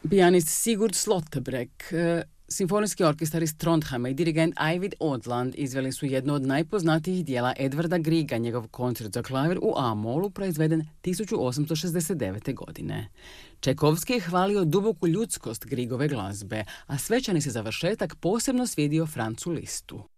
Pijanist Sigurd Slotterbeck, simfonijski orkestar iz Trondheima i dirigent Eivind Odland izveli su jedno od najpoznatijih dijela Edvarda Griega, njegov koncert za klavir u A-molu, proizveden 1869. godine. Čajkovski je hvalio duboku ljudskost Griegove glazbe, a svečani se završetak posebno svidio Franzu Listu.